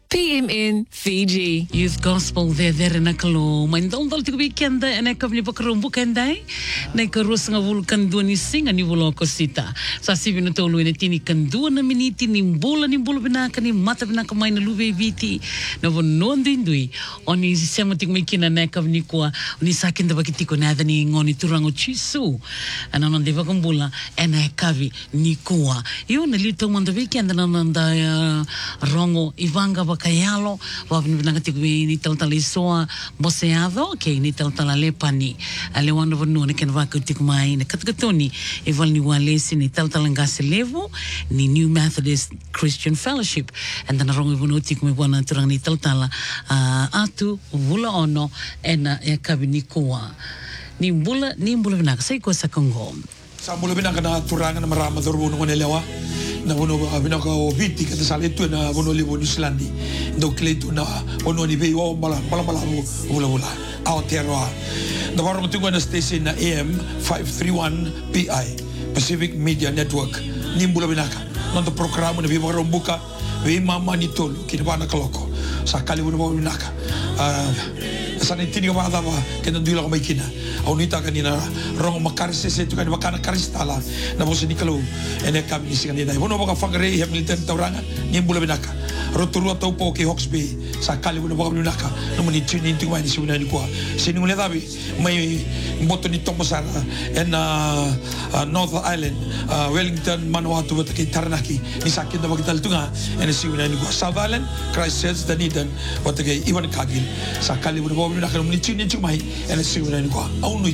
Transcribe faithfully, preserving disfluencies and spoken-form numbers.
P M N Fiji. Youth Gospel there there na kalo. Main dal dal tiga weekend da ena kavni pakarum bukandai. Na karus nga vul kandu ni singa ni vulo kosita. Sa sibi no tolu ene tini kandu na miniti ni mbola ni mbola binaka ni mata binaka mai na lube viti. Na vonon dindui. Oni sema tiga weekend na kavni kwa. Oni sakin da bakitiko na da ni ngoni turango chisu. Ana non deva kumbula ena kavi ni kwa. Yo na lito manda weekend na nanda rongo ivanga kayalo wa binanga tigwi ni taltali soa boseado ke ni taltala lepani ale wano vanu ne ken vaku tikmai ne katgatoni e valni walesi ni taltalanga selevo ni New Methodist Christian Fellowship and then rongo vanu tikmi wana turang ni taltala atu vula ono ena e kabini koa ni bula ni bula binaka sai ko sa kongo sa bula binaka na turanga na marama dorwo no ne lewa na wono abina ko viti ka sale tu na wono libo New Zealand do kleto na wono ni be o bala bala bala bula bula out there na waro tu na station na A M five thirty-one P I Pacific Media Network ni bula binaka no to programa na be waro buka be mama ni tolu ki na kaloko sa kali wono binaka sa ni tini ka ba ke na dilo ka may kina au nita kanina rong makarse se tu kan makana karistala na mo ni kalau ene kami ni kanina wono ba ka fangre Hamilton tauranga ni bula binaka roturu tau po ke Hawke's sa kali wono ba ka binaka no mo ni tini tu mai ni suna ni kwa sini ngule dabi mai moto ni Tomosara en North Island Wellington Manawatu ba ke Taranaki ni sakin da ba kital tunga ene suna ni kwa South Island Christchurch Dunedin ba ke Ivan Kagil sa kali wono ba binaka no ni tini tu mai ene suna ni kwa